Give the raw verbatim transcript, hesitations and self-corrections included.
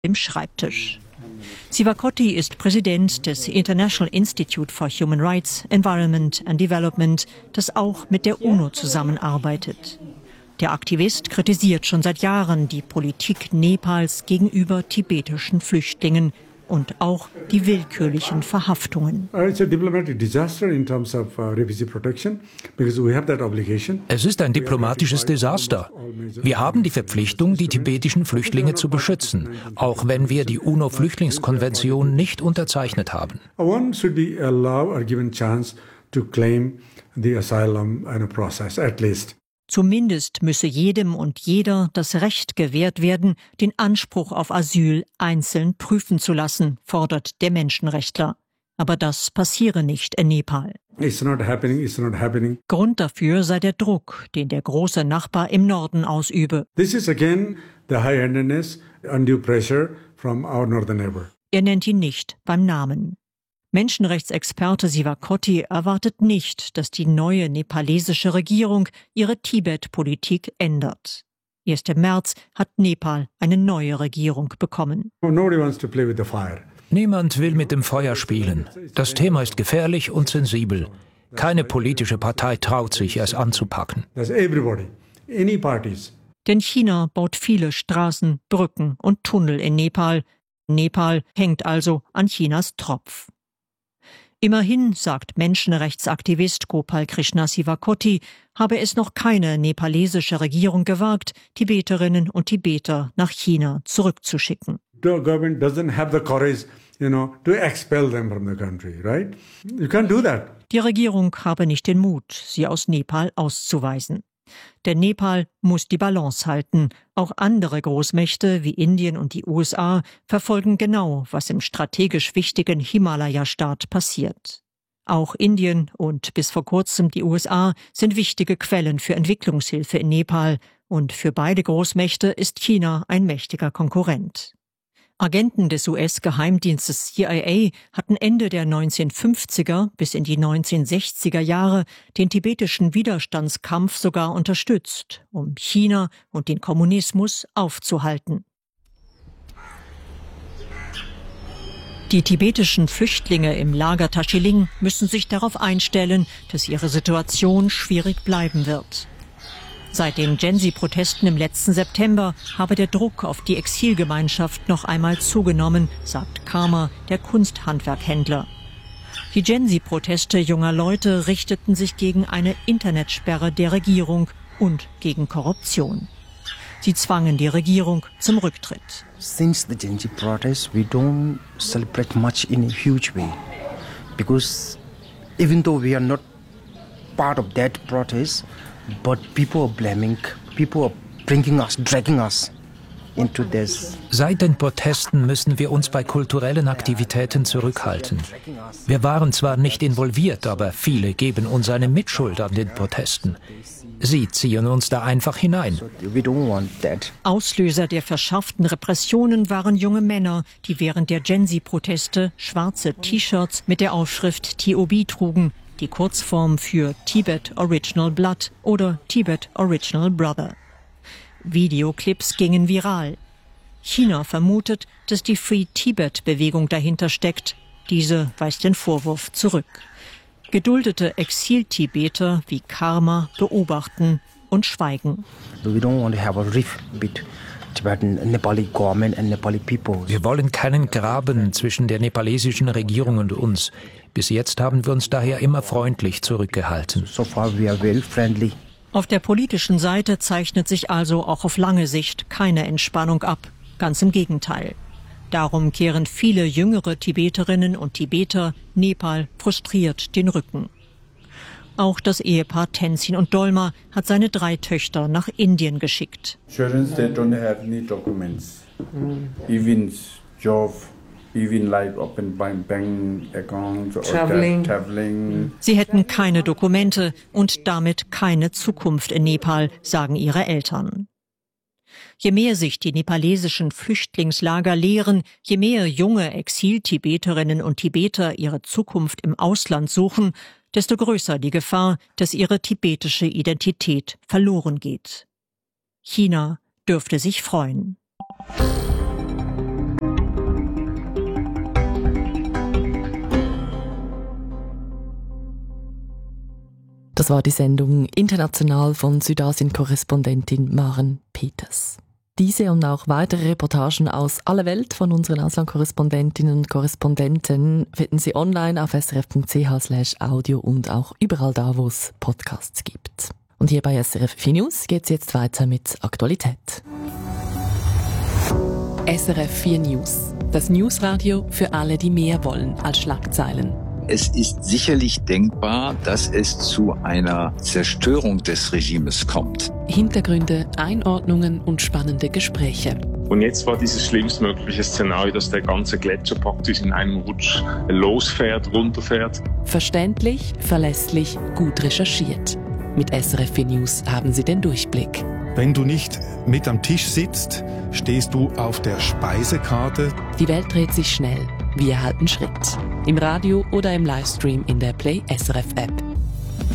dem Schreibtisch. Sivakotty ist Präsident des International Institute for Human Rights, Environment and Development, das auch mit der UNO zusammenarbeitet. Der Aktivist kritisiert schon seit Jahren die Politik Nepals gegenüber tibetischen Flüchtlingen und auch die willkürlichen Verhaftungen. Es ist ein diplomatisches Desaster. Wir haben die Verpflichtung, die tibetischen Flüchtlinge zu beschützen, auch wenn wir die UNO-Flüchtlingskonvention nicht unterzeichnet haben. One should be allowed or given chance to claim the asylum process, at least. Zumindest müsse jedem und jeder das Recht gewährt werden, den Anspruch auf Asyl einzeln prüfen zu lassen, fordert der Menschenrechtler. Aber das passiere nicht in Nepal. It's not happening, it's not happening. Grund dafür sei der Druck, den der große Nachbar im Norden ausübe. This is again the high-handedness, undue pressure from our northern neighbor. Er nennt ihn nicht beim Namen. Menschenrechtsexperte Sivakotty erwartet nicht, dass die neue nepalesische Regierung ihre Tibet-Politik ändert. Erst im März hat Nepal eine neue Regierung bekommen. Nobody wants to play with the fire. Niemand will mit dem Feuer spielen. Das Thema ist gefährlich und sensibel. Keine politische Partei traut sich, es anzupacken. Denn China baut viele Straßen, Brücken und Tunnel in Nepal. Nepal hängt also an Chinas Tropf. Immerhin, sagt Menschenrechtsaktivist Gopal Krishna Sivakotty, habe es noch keine nepalesische Regierung gewagt, Tibeterinnen und Tibeter nach China zurückzuschicken. The government doesn't have the courage, you know, to expel them from the country, right? You can't do that. Die Regierung habe nicht den Mut, sie aus Nepal auszuweisen. Denn Nepal muss die Balance halten. Auch andere Großmächte wie Indien und die U S A verfolgen genau, was im strategisch wichtigen Himalaya-Staat passiert. Auch Indien und bis vor kurzem die U S A sind wichtige Quellen für Entwicklungshilfe in Nepal. Und für beide Großmächte ist China ein mächtiger Konkurrent. Agenten des U S-Geheimdienstes C I A hatten Ende der neunzehnhundertfünfziger bis in die neunzehnhundertsechziger Jahre den tibetischen Widerstandskampf sogar unterstützt, um China und den Kommunismus aufzuhalten. Die tibetischen Flüchtlinge im Lager Tachiling müssen sich darauf einstellen, dass ihre Situation schwierig bleiben wird. Seit den Gen-Z-Protesten im letzten September habe der Druck auf die Exilgemeinschaft noch einmal zugenommen, sagt Karma, der Kunsthandwerkhändler. Die Gen-Z-Proteste junger Leute richteten sich gegen eine Internetsperre der Regierung und gegen Korruption. Sie zwangen die Regierung zum Rücktritt. Since the Gen-Z protests, we don't celebrate much in a huge way, because even though we are not part of that protest, but people are blaming, people are bringing us, dragging us into this. Seit den Protesten müssen wir uns bei kulturellen Aktivitäten zurückhalten. Wir waren zwar nicht involviert, aber viele geben uns eine Mitschuld an den Protesten. Sie ziehen uns da einfach hinein. We don't want that. Auslöser der verschärften Repressionen waren junge Männer, die während der Gen-Z-Proteste schwarze T-Shirts mit der Aufschrift T O B trugen, die Kurzform für Tibet Original Blood oder Tibet Original Brother. Videoclips gingen viral. China vermutet, dass die Free Tibet-Bewegung dahinter steckt. Diese weist den Vorwurf zurück. Geduldete Exil-Tibeter wie Karma beobachten und schweigen. We don't want to have a rift between Tibetan Nepali government and Nepali people. Wir wollen keinen Graben zwischen der nepalesischen Regierung und uns. Bis jetzt haben wir uns daher immer freundlich zurückgehalten. So far we are very friendly. Auf der politischen Seite zeichnet sich also auch auf lange Sicht keine Entspannung ab. Ganz im Gegenteil. Darum kehren viele jüngere Tibeterinnen und Tibeter Nepal frustriert den Rücken. Auch das Ehepaar Tenzin und Dolma hat seine drei Töchter nach Indien geschickt. Children, they don't have any documents, even job, even like open bank accounts or Traveling. traveling. Sie hätten keine Dokumente und damit keine Zukunft in Nepal, sagen ihre Eltern. Je mehr sich die nepalesischen Flüchtlingslager leeren, je mehr junge Exil-Tibeterinnen und Tibeter ihre Zukunft im Ausland suchen, desto größer die Gefahr, dass ihre tibetische Identität verloren geht. China dürfte sich freuen. Das war die Sendung International von Südasien-Korrespondentin Maren Peters. Diese und auch weitere Reportagen aus aller Welt von unseren Auslandkorrespondentinnen und Korrespondenten finden Sie online auf s r f punkt c h slash audio und auch überall da, wo es Podcasts gibt. Und hier bei S R F vier News geht es jetzt weiter mit Aktualität. S R F vier News, das Newsradio für alle, die mehr wollen als Schlagzeilen. Es ist sicherlich denkbar, dass es zu einer Zerstörung des Regimes kommt. Hintergründe, Einordnungen und spannende Gespräche. Und jetzt war dieses schlimmstmögliche Szenario, dass der ganze Gletscher praktisch in einem Rutsch losfährt, runterfährt. Verständlich, verlässlich, gut recherchiert. Mit S R F vier News haben Sie den Durchblick. Wenn du nicht mit am Tisch sitzt, stehst du auf der Speisekarte. Die Welt dreht sich schnell. Wir halten Schritt. Im Radio oder im Livestream in der Play S R F App.